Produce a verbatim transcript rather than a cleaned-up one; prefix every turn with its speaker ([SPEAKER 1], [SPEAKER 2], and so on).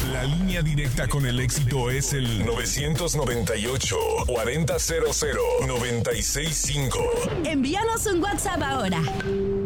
[SPEAKER 1] La línea directa con el éxito es el novecientos noventa y ocho, cuarenta cero cero, noventa y seis cinco.
[SPEAKER 2] Envíanos un WhatsApp ahora.